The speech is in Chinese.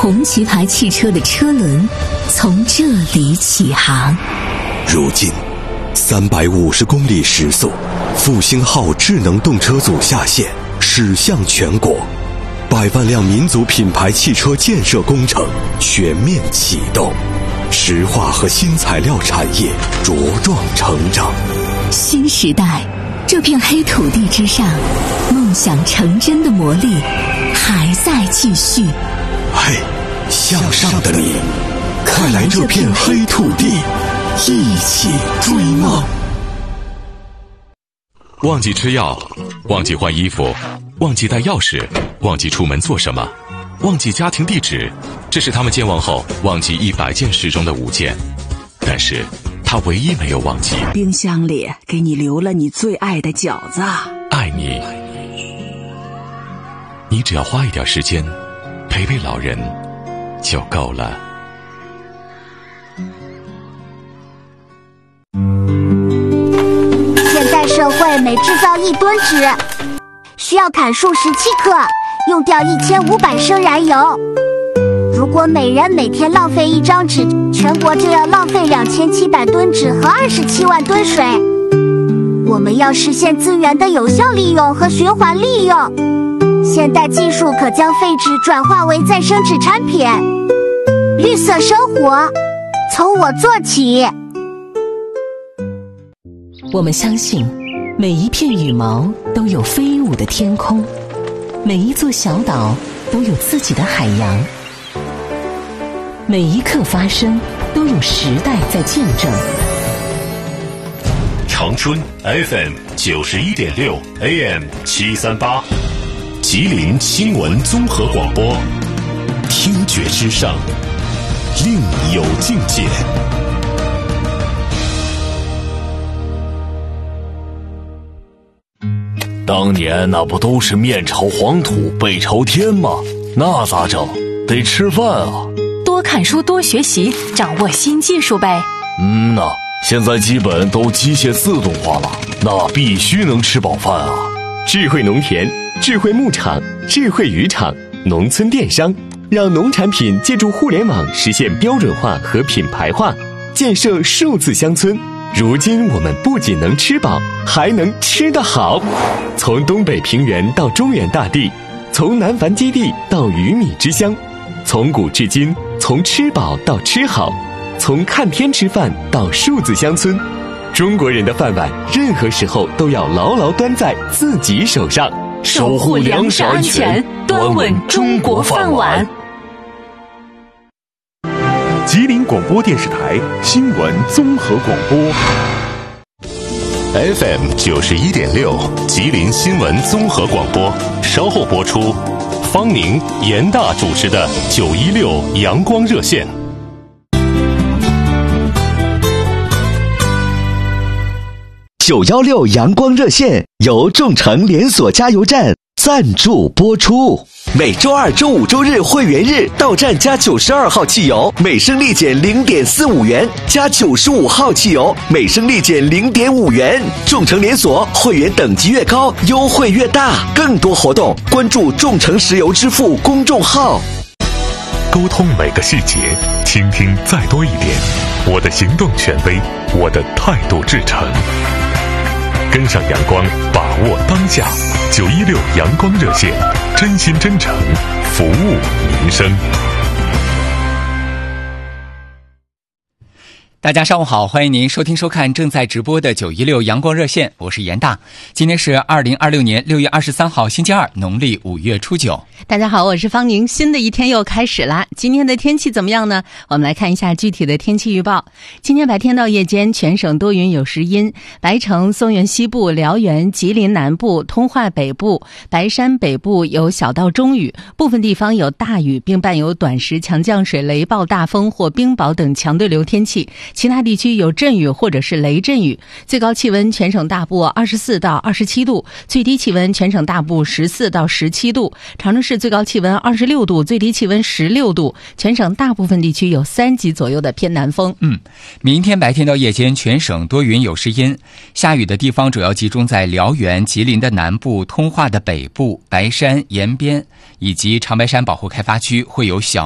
红旗牌汽车的车轮从这里起航。 如今350公里时速，复兴号智能动车组下线，驶向全国，100万辆民族品牌汽车建设工程全面启动，石化和新材料产业茁壮成长。 新时代，这片黑土地之上，梦想成真的魔力还在继续。 嘿，向上的你，快来这片黑土地，一起追梦。 忘记吃药，忘记换衣服，忘记带钥匙，忘记出门做什么，忘记家庭地址，这是他们健忘后忘记100件事中的5件。但是他唯一没有忘记， 冰箱里给你留了你最爱的饺子。 爱你，你只要花一点时间陪陪老人就够了。 现代社会每制造1吨纸，需要砍树17克，用掉1500升燃油。如果每人每天浪费1张纸，全国就要浪费2700吨纸和27万吨水。我们要实现资源的有效利用和循环利用，现代技术可将废纸转化为再生纸产品。绿色生活，从我做起。 我们相信，每一片羽毛都有飞舞的天空，每一座小岛都有自己的海洋，每一刻发生都有时代在见证。 长春 FM 91.6 AM 738，吉林新闻综合广播，听觉之上，另有境界。当年那不都是面朝黄土背朝天吗？那咋整？得吃饭啊！ 多看书，多学习，掌握新技术呗。 现在基本都机械自动化了，那必须能吃饱饭啊！ 智慧农田、智慧牧场、智慧渔场、农村电商，让农产品借助互联网实现标准化和品牌化，建设数字乡村。如今我们不仅能吃饱，还能吃得好。从东北平原到中原大地，从南繁基地到鱼米之乡，从古至今，从吃饱到吃好，从看天吃饭到数字乡村。中国人的饭碗，任何时候都要牢牢端在自己手上， 守护粮食安全，端稳中国饭碗。 吉林广播电视台新闻综合广播 FM 91.6，吉林新闻综合广播，稍后播出方宁、严大主持的916阳光热线。 916阳光热线由众诚连锁加油站赞助播出。每周二、周五、周日会员日到站加92号汽油，每升立减 0.45 元；加95号汽油，每升立减 0.5 元。众诚连锁会员等级越高，优惠越大。更多活动，关注众诚石油支付公众号。 沟通每个细节，倾听再多一点。我的行动权威，我的态度至诚。跟上阳光，把握当下。916阳光热线，真心真诚，服务民生。 大家上午好，欢迎您收听收看正在直播的916阳光热线，我是严大。今天是2026年6月23号星期二，农历5月初9。 大家好，我是方宁。新的一天又开始啦，今天的天气怎么样呢？我们来看一下具体的天气预报。今天白天到夜间全省多云有时阴，白城、松原西部、辽源、吉林南部、通化北部、白山北部有小到中雨，部分地方有大雨，并伴有短时强降水、雷暴大风或冰雹等强对流天气，其他地区有阵雨或者是雷阵雨。最高气温全省大部24到27度，最低气温全省大部14到17度。长春市最高气温26度，最低气温16度，全省大部分地区有3级左右的偏南风。 明天白天到夜间全省多云有时阴，下雨的地方主要集中在辽源、吉林的南部、通化的北部、白山、延边以及长白山保护开发区，会有小